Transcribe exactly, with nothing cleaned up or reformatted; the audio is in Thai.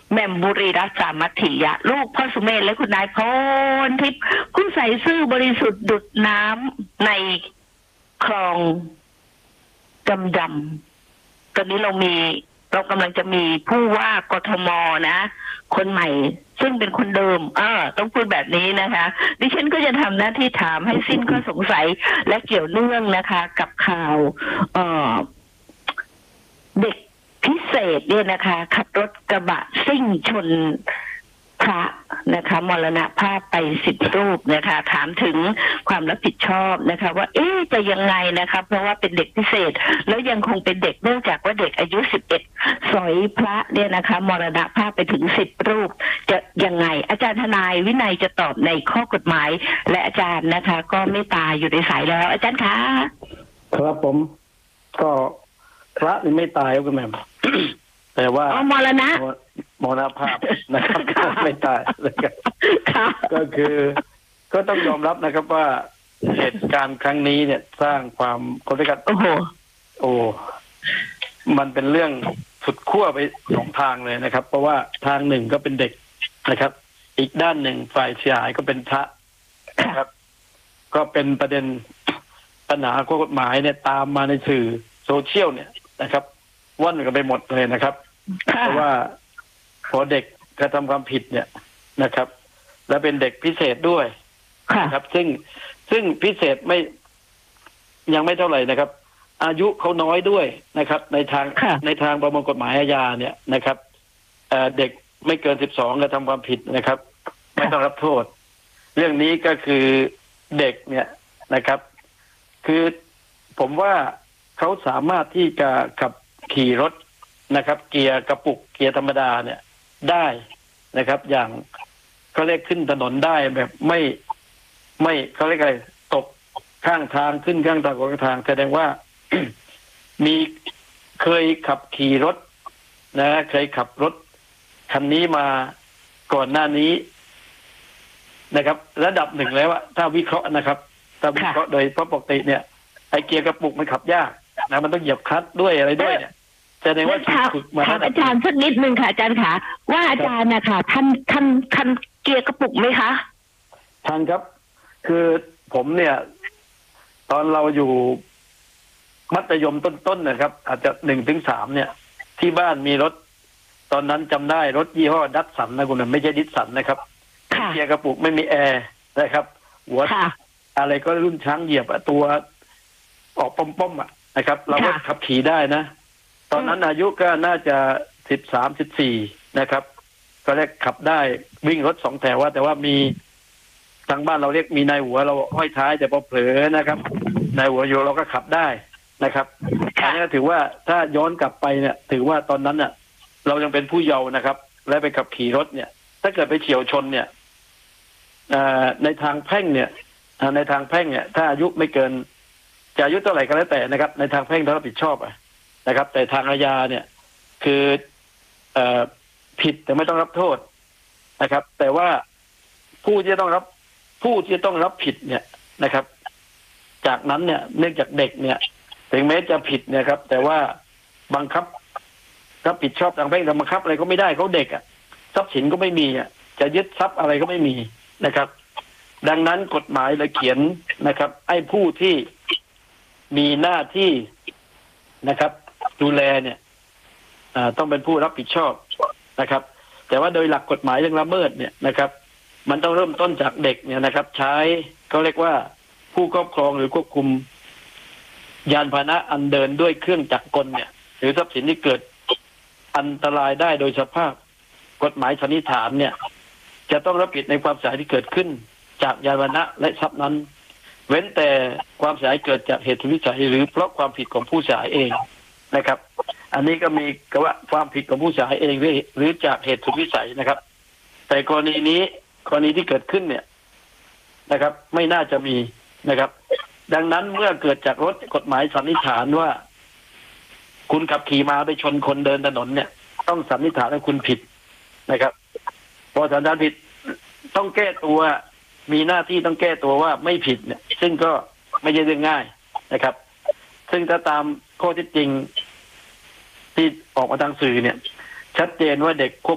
แหม่มบุรีรัตน์สามัคคียะลูกพ่อสุเมธและคุณนายพรทิพย์คุณใสซื่อบริสุทธิ์ดุจน้ำในคลองจำจำตอนนี้เรามีเรากำลังจะมีผู้ว่ากทมนะคนใหม่ซึ่งเป็นคนเดิมเออต้องพูดแบบนี้นะคะดิฉันก็จะทำหน้าที่ถามให้สิ้นข้อสงสัยและเกี่ยวเนื่องนะคะ กับข่าวเอ่อเด็กพิเศษเนี่ยนะคะขับรถกระบะซิ่งชนพระนะคะมรณภาพไปสิบรูปนะคะถามถึงความรับผิดชอบนะคะว่าเอ๊ะจะยังไงนะคะเพราะว่าเป็นเด็กพิเศษแล้วยังคงเป็นเด็กเนื่องจากว่าเด็กอายุสิบเอ็ดสอยพระเนี่ยนะคะมรณภาพไปถึงสิบรูปจะยังไงอาจารย์ทนายวินัยจะตอบในข้อกฎหมายและอาจารย์นะคะก็ไม่ตายอยู่ในสายแล้วอาจารย์คะครับผมก็พระนี่ไม่ตายก็แม่แต่ว่าอ๋อมรณะมรณภาพนะครับไม่ตายนะครับก็คือก็ต้องยอมรับนะครับว่าเหตุการณ์ครั้งนี้เนี่ยสร้างความคนด้วยกันโอ้โหโอ้มันเป็นเรื่องสุดขั้วไปสองทางเลยนะครับเพราะว่าทางหนึ่งก็เป็นเด็กนะครับอีกด้านหนึ่งฝ่ายเสียหายก็เป็นพระนะครับก็เป็นประเด็นปัญหาข้อกฎหมายเนี่ยตามมาในสื่อโซเชียลเนี่ยนะครับว่อนกันไปหมดเลยนะครับเพราะว่าพอเด็กกระทำความผิดเนี่ยนะครับและเป็นเด็กพิเศษด้วยนะครับซึ่งซึ่งพิเศษไม่ยังไม่เท่าไหร่นะครับอายุเขาน้อยด้วยนะครับในทางในทางประมวลกฎหมายอาญาเนี่ยนะครับเอ่อเด็กไม่เกินสิบสองกระทำความผิดนะครับไม่ต้องรับโทษเรื่องนี้ก็คือเด็กเนี่ยนะครับคือผมว่าเขาสามารถที่จะขับขี่รถนะครับเกียร์กระปุกเกียร์ธรรมดาเนี่ยได้นะครับอย่างเขาเรียกขึ้นถนนได้แบบไม่ไม่เขาเรียกอะไรตกข้างทางขึ้นข้างทางข้างทางแสดงว่า มีเคยขับขี่รถนะเคยขับรถคันนี้มาก่อนหน้านี้นะครับระดับหนึ่งแล้วอะถ้าวิเคราะห์นะครับถ้าวิเคราะห์โดยเพราะปกติเนี่ยไอเกียร์กระปุกมันขับยากนะมันต้องเหยียบคลัตช์ด้วยอะไรด้วยเนี่ยแสดงว่าฝึกมาถามอาจารย์สักนิดนึงค่ะอาจารย์ค่ะว่าอาจารย์นะคะท่านท่านท่านเกียร์กระปุกไหมคะท่านครับคือผมเนี่ยตอนเราอยู่มัธยมต้นๆนะครับอาจจะหนึ่งถึงสามเนี่ยที่บ้านมีรถตอนนั้นจำได้รถยี่ห้อดัตสันนะคุณนะไม่ใช่ดิสสันนะครับเกียร์กระปุกไม่มีแอร์นะครับหัวอะไรก็รุ่นช้างเหยียบตัวออกป้อมๆอ่ะนะครับเราก็ขับขี่ได้นะตอนนั้นอายุก็น่าจะสิบสามสิบสี่นะครับก็เรียกขับได้วิ่งรถสองแถวว่าแต่ว่ามีทางบ้านเราเรียกมีนายหัวเราห้อยท้ายแต่พอเผลอนะครับนายหัวอยู่เราก็ขับได้นะครับอันนี้ถือว่าถ้าย้อนกลับไปเนี่ยถือว่าตอนนั้นน่ะเรายังเป็นผู้เยาว์นะครับและไปขับขี่รถเนี่ยถ้าเกิดไปเฉี่ยวชนเนี่ยในทางแพ่งเนี่ยในทางแพ่งเนี่ยถ้าอายุไม่เกินจะอายุเท่าไหร่ก็แล้วแต่นะครับในทางแพ่งต้องรับผิดชอบนะครับแต่ทางอาญาเนี่ยคือเอ่อผิดแต่ไม่ต้องรับโทษนะครับแต่ว่าผู้ที่ต้องรับผู้ที่ต้องรับผิดเนี่ยนะครับจากนั้นเนี่ยเนื่องจากเด็กเนี่ยถึงแม้จะผิดเนี่ยครับแต่ว่าบังคับรับผิดชอบทางแพ่งแต่บังคับอะไรก็ไม่ได้เขาเด็กอ่ะทรัพย์สินก็ไม่มีอ่ะจะยึดทรัพย์อะไรก็ไม่มีนะครับดังนั้นกฎหมายเลยเขียนนะครับไอ้ผู้ที่มีหน้าที่นะครับดูแลเนี่ยต้องเป็นผู้รับผิดชอบนะครับแต่ว่าโดยหลักกฎหมายเรื่องละเมิดเนี่ยนะครับมันต้องเริ่มต้นจากเด็กเนี่ยนะครับใช้เขาเรียกว่าผู้ครอบครองหรือควบคุมยานพาหนะอันเดินด้วยเครื่องจักรกลเนี่ยหรือทรัพย์สินที่เกิดอันตรายได้โดยสภาพกฎหมายสันนิษฐานเนี่ยจะต้องรับผิดในความเสียหายที่เกิดขึ้นจากยานพาหนะและทรัพย์นั้นเว้นแต่ความเสียหายเกิดจากเหตุสุดวิสัยหรือเพราะความผิดของผู้เสียหายเองนะครับอันนี้ก็มีกว่าความผิดของผู้เสียหายเองหรือจากเหตุสุดวิสัยนะครับแต่กรณีนี้กรณีที่เกิดขึ้นเนี่ยนะครับไม่น่าจะมีนะครับดังนั้นเมื่อเกิดจากรถกฎหมายสันนิษฐานว่าคุณขับขี่มาไปชนคนเดินถนนเนี่ยต้องสันนิษฐานว่าคุณผิดนะครับพอสันนิษฐานผิดต้องแก้ตัวมีหน้าที่ต้องแก้ตัวว่าไม่ผิดเนี่ยซึ่งก็ไม่ใช่เรื่องง่ายนะครับซึ่งถ้าตามข้อเท็จจริงที่ออกมาทางสื่อเนี่ยชัดเจนว่าเด็กควบ